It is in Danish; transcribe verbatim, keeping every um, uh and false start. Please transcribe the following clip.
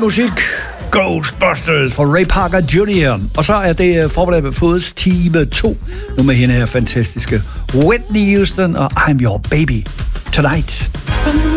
musik. Ghostbusters fra Ray Parker junior Og så er det forberedt med Fods time to. Nu med hende her fantastiske Whitney Houston og I'm Your Baby Tonight.